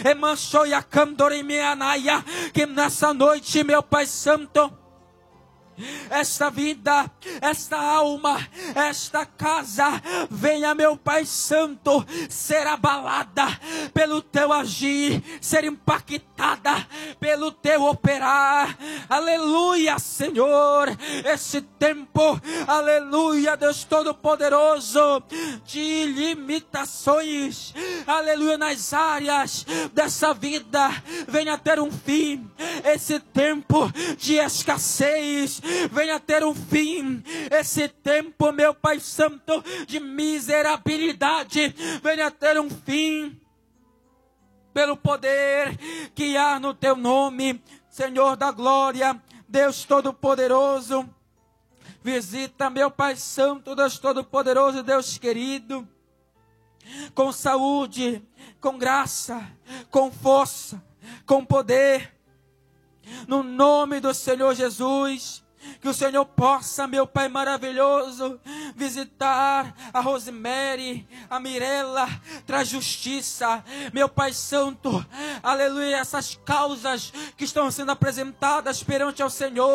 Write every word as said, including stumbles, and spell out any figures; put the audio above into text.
Que nessa noite, meu Pai Santo, esta vida, esta alma, esta casa, venha, meu Pai Santo, ser abalada pelo teu agir, ser impactada pelo teu operar. Aleluia, Senhor. Esse tempo, aleluia, Deus Todo-Poderoso, de limitações, aleluia, nas áreas dessa vida, venha ter um fim. Esse tempo de escassez venha ter um fim. Esse tempo, meu Pai Santo, de miserabilidade, venha ter um fim. Pelo poder que há no teu nome, Senhor da glória, Deus Todo-Poderoso, visita, meu Pai Santo, Deus Todo-Poderoso, Deus querido, com saúde, com graça, com força, com poder, no nome do Senhor Jesus. Que o Senhor possa, meu Pai maravilhoso, visitar a Rosemary, a Mirella, traz justiça, meu Pai Santo, aleluia, essas causas que estão sendo apresentadas perante ao Senhor.